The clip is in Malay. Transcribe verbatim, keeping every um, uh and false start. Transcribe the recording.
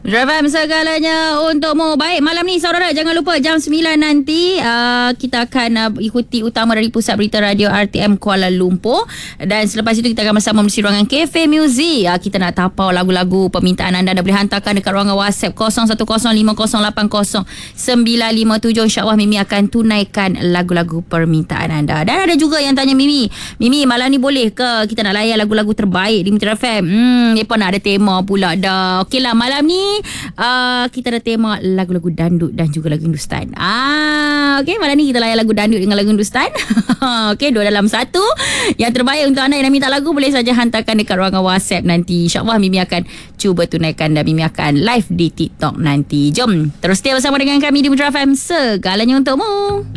F M segalanya untukmu. Baik, malam ni saudara, jangan lupa jam sembilan nanti uh, kita akan uh, ikuti utama dari Pusat Berita Radio R T M Kuala Lumpur. Dan selepas itu kita akan bersama mesti ruangan Cafe Music. uh, Kita nak tapau lagu-lagu permintaan anda. Anda boleh hantarkan dekat ruangan WhatsApp kosong satu kosong lima kosong lapan kosong sembilan lima tujuh. InsyaAllah Mimi akan tunaikan lagu-lagu permintaan anda. Dan ada juga yang tanya Mimi, Mimi malam ni boleh ke kita nak layan lagu-lagu terbaik di Mitra F M? Hmm, mereka nak ada tema pula dah. Okeylah, malam ni Uh, kita ada tema lagu-lagu dandut dan juga lagu Hindustan. Ah, okey, malam ni kita layan lagu dandut dengan lagu Hindustan. Okey, dua dalam satu. Yang terbaik untuk anda yang nak minta lagu boleh saja hantarkan dekat ruangan WhatsApp nanti. InsyaAllah Mimi akan cuba tunaikan dan Mimi akan live di TikTok nanti. Jom terus stay bersama dengan kami di Mitra F M, segalanya untukmu.